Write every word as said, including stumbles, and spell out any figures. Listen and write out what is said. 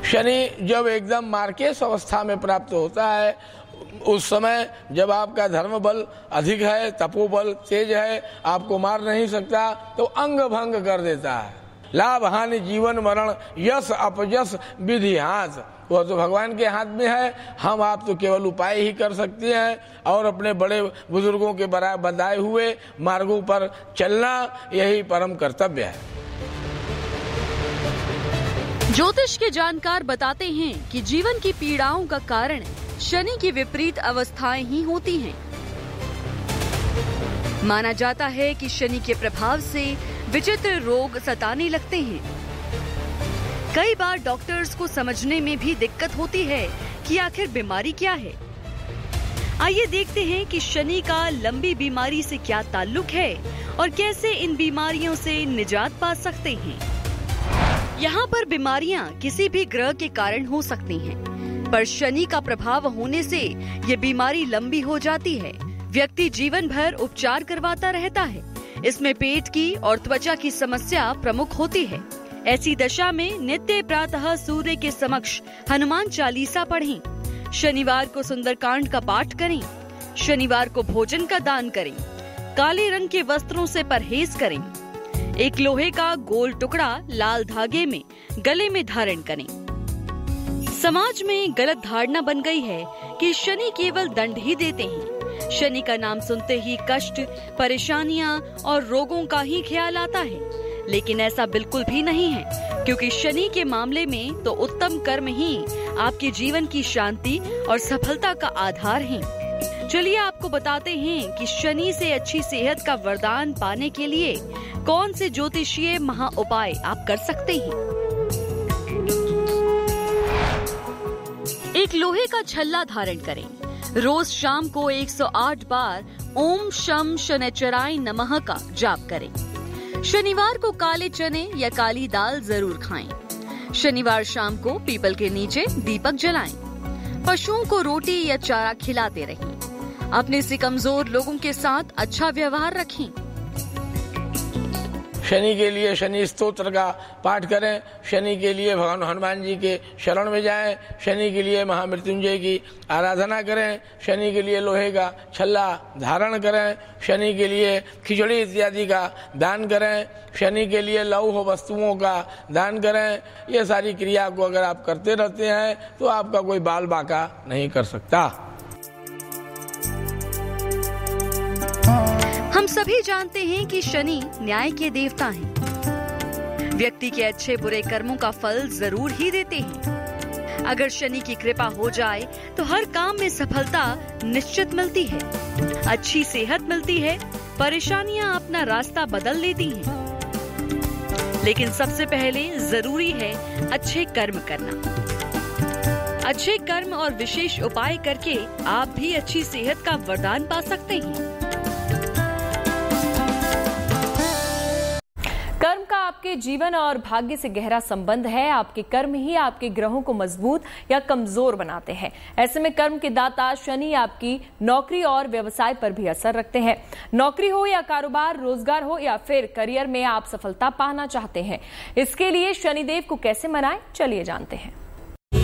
शनि जब एकदम मार्केश अवस्था में प्राप्त होता है, उस समय जब आपका धर्म बल अधिक है, तपोबल तेज है, आपको मार नहीं सकता, तो अंग भंग कर देता है। लाभ हानि जीवन मरण यश अपयश विधि हाथ, वह तो भगवान के हाथ में है। हम आप तो केवल उपाय ही कर सकते हैं और अपने बड़े बुजुर्गों के बताए हुए मार्गों पर चलना, यही परम कर्तव्य है। ज्योतिष के जानकार बताते हैं कि जीवन की पीड़ाओं का कारण शनि की विपरीत अवस्थाएं ही होती हैं। माना जाता है कि शनि के प्रभाव से विचित्र रोग सताने लगते हैं। कई बार डॉक्टर्स को समझने में भी दिक्कत होती है कि आखिर बीमारी क्या है। आइए देखते हैं कि शनि का लंबी बीमारी से क्या ताल्लुक है और कैसे इन बीमारियों से निजात पा सकते हैं। यहाँ पर बीमारियाँ किसी भी ग्रह के कारण हो सकती हैं, पर शनि का प्रभाव होने से ये बीमारी लंबी हो जाती है। व्यक्ति जीवन भर उपचार करवाता रहता है। इसमें पेट की और त्वचा की समस्या प्रमुख होती है। ऐसी दशा में नित्य प्रातः सूर्य के समक्ष हनुमान चालीसा पढ़ें। शनिवार को सुंदरकांड का पाठ करें। शनिवार को भोजन का दान करें। काले रंग के वस्त्रों से परहेज करें। एक लोहे का गोल टुकड़ा लाल धागे में गले में धारण करें। समाज में गलत धारणा बन गई है कि शनि केवल दंड ही देते हैं। शनि का नाम सुनते ही कष्ट, परेशानियां और रोगों का ही ख्याल आता है, लेकिन ऐसा बिल्कुल भी नहीं है, क्योंकि शनि के मामले में तो उत्तम कर्म ही आपके जीवन की शांति और सफलता का आधार हैं। चलिए आपको बताते हैं कि शनि से अच्छी सेहत का वरदान पाने के लिए कौन से ज्योतिषीय महा उपाय आप कर सकते हैं। एक लोहे का छल्ला धारण करें। रोज शाम को एक सौ आठ बार ओम शम शनैश्चराय नमः का जाप करें। शनिवार को काले चने या काली दाल जरूर खाएं। शनिवार शाम को पीपल के नीचे दीपक जलाएं। पशुओं को रोटी या चारा खिलाते रहें। अपने से कमजोर लोगों के साथ अच्छा व्यवहार रखें। शनि के लिए शनि स्तोत्र का पाठ करें। शनि के लिए भगवान हनुमान जी के शरण में जाएं। शनि के लिए महामृत्युंजय की आराधना करें। शनि के लिए लोहे का छल्ला धारण करें। शनि के लिए खिचड़ी इत्यादि का दान करें। शनि के लिए लौह वस्तुओं का दान करें। ये सारी क्रिया को अगर आप करते रहते हैं तो आपका कोई बाल बाका नहीं कर सकता। हम सभी जानते हैं कि शनि न्याय के देवता हैं। व्यक्ति के अच्छे बुरे कर्मों का फल जरूर ही देते हैं। अगर शनि की कृपा हो जाए तो हर काम में सफलता निश्चित मिलती है, अच्छी सेहत मिलती है, परेशानियां अपना रास्ता बदल लेती हैं। लेकिन सबसे पहले जरूरी है अच्छे कर्म करना। अच्छे कर्म और विशेष उपाय करके आप भी अच्छी सेहत का वरदान पा सकते हैं। कर्म का आपके जीवन और भाग्य से गहरा संबंध है। आपके कर्म ही आपके ग्रहों को मजबूत या कमजोर बनाते हैं। ऐसे में कर्म के दाता शनि आपकी नौकरी और व्यवसाय पर भी असर रखते हैं। नौकरी हो या कारोबार, रोजगार हो या फिर करियर में आप सफलता पाना चाहते हैं, इसके लिए शनिदेव को कैसे मनाएं, चलिए जानते हैं।